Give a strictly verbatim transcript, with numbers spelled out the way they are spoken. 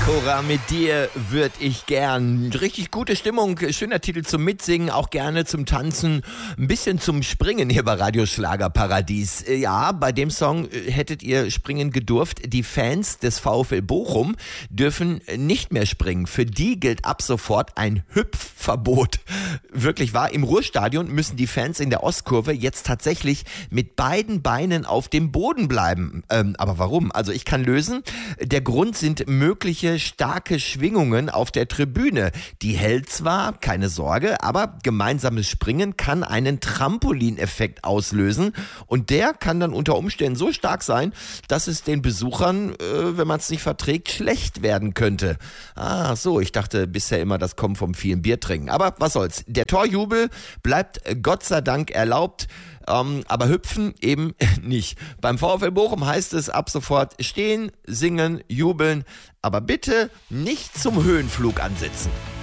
Cora, mit dir würd ich gern. Richtig gute Stimmung, schöner Titel zum Mitsingen, auch gerne zum Tanzen, ein bisschen zum Springen hier bei Radio Schlagerparadies. Ja, bei dem Song hättet ihr springen gedurft. Die Fans des VfL Bochum dürfen nicht mehr springen. Für die gilt ab sofort ein Hüpfverbot. Wirklich wahr, im Ruhrstadion müssen die Fans in der Ostkurve jetzt tatsächlich mit beiden Beinen auf dem Boden bleiben. Ähm, aber warum? Also ich kann lösen. Der Grund sind mögliche starke Schwingungen auf der Tribüne. Die hält zwar, keine Sorge, aber gemeinsames Springen kann einen Trampolineffekt auslösen und der kann dann unter Umständen so stark sein, dass es den Besuchern, äh, wenn man es nicht verträgt, schlecht werden könnte. Ah, so, ich dachte bisher immer, das kommt vom vielen Bier trinken. Aber was soll's, der Torjubel bleibt Gott sei Dank erlaubt. Ähm, aber hüpfen eben nicht. Beim VfL Bochum heißt es ab sofort stehen, singen, jubeln, aber bitte nicht zum Höhenflug ansitzen.